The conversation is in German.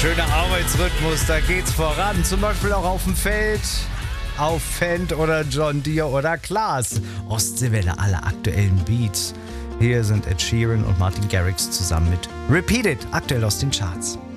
Schöner Arbeitsrhythmus, da geht's voran. Zum Beispiel auch auf dem Feld, auf Fendt oder John Deere oder Klaas. Ostseewelle, alle aktuellen Beats. Hier sind Ed Sheeran und Martin Garrix zusammen mit Repeat It, aktuell aus den Charts.